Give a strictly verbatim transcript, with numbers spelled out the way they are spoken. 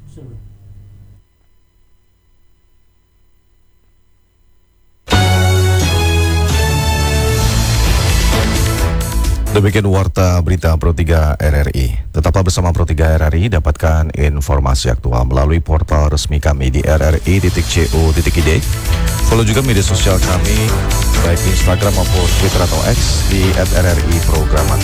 Demikian warta berita Pro tiga R R I. Tetaplah bersama Pro tiga R R I, dapatkan informasi aktual melalui portal resmi kami di r r i titik co titik i d. Follow juga media sosial kami, baik di Instagram maupun Twitter atau X di at r r i Programan.